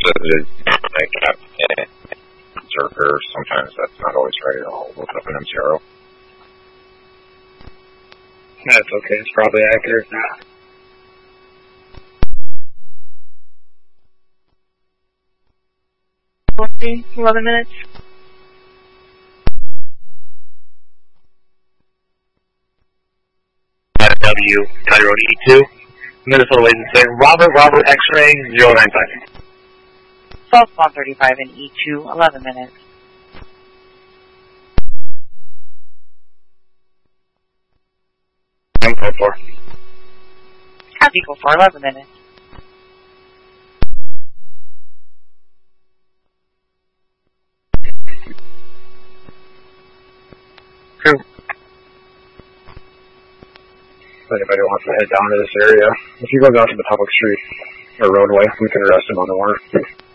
like Captain Zerker. Sometimes that's not always right. I'll look up an MCRO. That's okay. It's probably accurate now. Okay, 11 minutes. W, County Road E2, Minnesota Lazy saying Robert, X-ray, 095. South 135 and E2, 11 minutes. I'm code 4. Copy, go for 11 minutes. Crew. If anybody wants to head down to this area, if he goes out to the public street or roadway, we can arrest him on the warrant.